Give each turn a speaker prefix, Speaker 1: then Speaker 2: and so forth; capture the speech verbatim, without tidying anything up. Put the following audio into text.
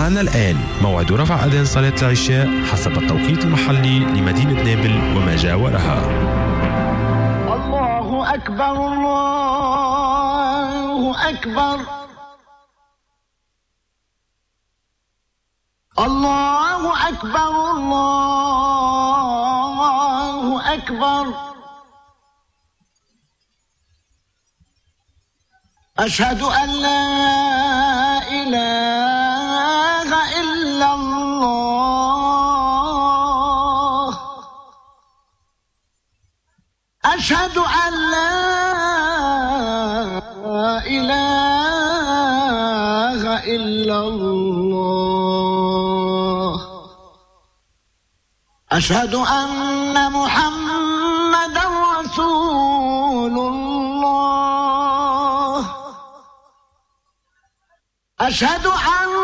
Speaker 1: معنا الآن موعد رفع أذان صلاة العشاء حسب التوقيت المحلي لمدينة نابل وما جاورها.
Speaker 2: الله أكبر الله أكبر الله أكبر الله أكبر أشهد أن لا إله إلا الله أشهد أن لا إله إلا الله أشهد أن محمدًا رسول الله أشهد أن